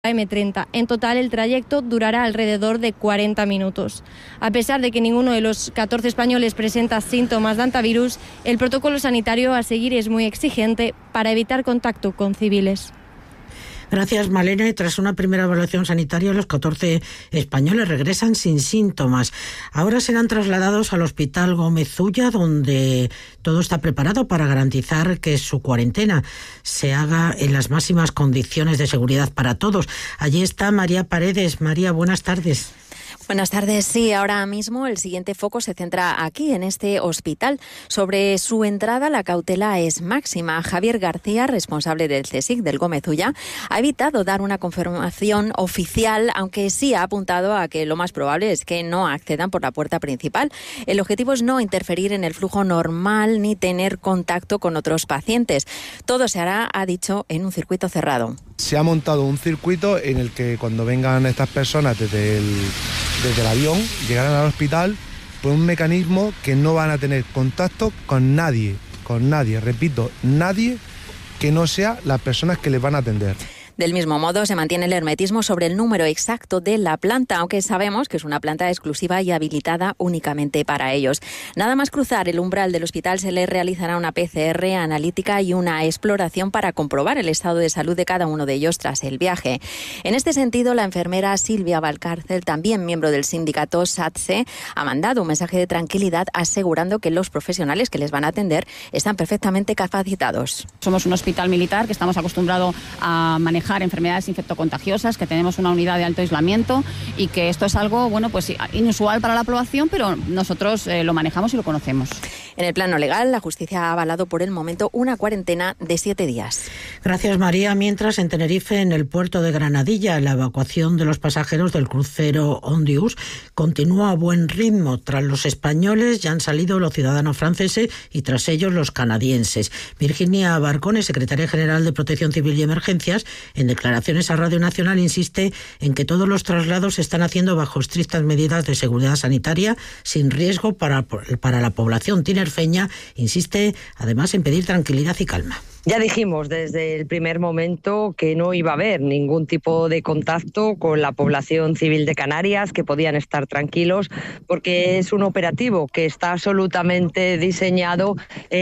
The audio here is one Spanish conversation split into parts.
M30. En total, el trayecto durará alrededor de 40 minutos. A pesar de que ninguno de los 14 españoles presenta síntomas de hantavirus, el protocolo sanitario a seguir es muy exigente para evitar contacto con civiles. Gracias, Malena. Y tras una primera evaluación sanitaria, los 14 españoles regresan sin síntomas. Ahora serán trasladados al Hospital Gómez Ulla, donde todo está preparado para garantizar que su cuarentena se haga en las máximas condiciones de seguridad para todos. Allí está María Paredes. María, buenas tardes. Buenas tardes. Sí, ahora mismo el siguiente foco se centra aquí, en este hospital. Sobre su entrada, la cautela es máxima. Javier García, responsable del CSIC del Gómez Ulla, ha evitado dar una confirmación oficial, aunque sí ha apuntado a que lo más probable es que no accedan por la puerta principal. El objetivo es no interferir en el flujo normal ni tener contacto con otros pacientes. Todo se hará, ha dicho, en un circuito cerrado. Se ha montado un circuito en el que cuando vengan estas personas desde el avión, llegarán al hospital por un mecanismo que no van a tener contacto con nadie, repito, nadie que no sea las personas que les van a atender. Del mismo modo, se mantiene el hermetismo sobre el número exacto de la planta, aunque sabemos que es una planta exclusiva y habilitada únicamente para ellos. Nada más cruzar el umbral del hospital se les realizará una PCR analítica y una exploración para comprobar el estado de salud de cada uno de ellos tras el viaje. En este sentido, la enfermera Silvia Valcárcel, también miembro del sindicato SATSE, ha mandado un mensaje de tranquilidad asegurando que los profesionales que les van a atender están perfectamente capacitados. Somos un hospital militar que estamos acostumbrados a manejar enfermedades infectocontagiosas, que tenemos una unidad de alto aislamiento y que esto es algo, pues inusual para la población, pero nosotros lo manejamos y lo conocemos. En el plano legal, la justicia ha avalado por el momento una cuarentena de 7 días. Gracias, María. Mientras, en Tenerife, en el puerto de Granadilla, la evacuación de los pasajeros del crucero Ondius continúa a buen ritmo. Tras los españoles ya han salido los ciudadanos franceses y tras ellos los canadienses. Virginia Barcone, secretaria general de Protección Civil y Emergencias, en declaraciones a Radio Nacional insiste en que todos los traslados se están haciendo bajo estrictas medidas de seguridad sanitaria, sin riesgo para la población tinerfeña. Insiste además en pedir tranquilidad y calma. Ya dijimos desde el primer momento que no iba a haber ningún tipo de contacto con la población civil de Canarias, que podían estar tranquilos, porque es un operativo que está absolutamente diseñado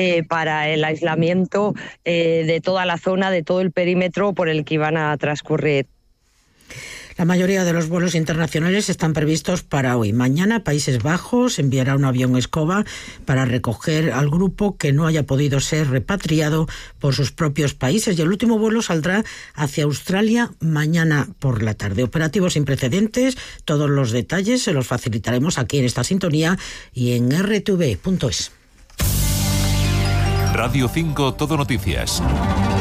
para el aislamiento de toda la zona, de todo el perímetro por el que iban a transcurrir. La mayoría de los vuelos internacionales están previstos para hoy. Mañana, Países Bajos enviará un avión escoba para recoger al grupo que no haya podido ser repatriado por sus propios países. Y el último vuelo saldrá hacia Australia mañana por la tarde. Operativo sin precedentes. Todos los detalles se los facilitaremos aquí en esta sintonía y en rtv.es. Radio 5 Todo Noticias.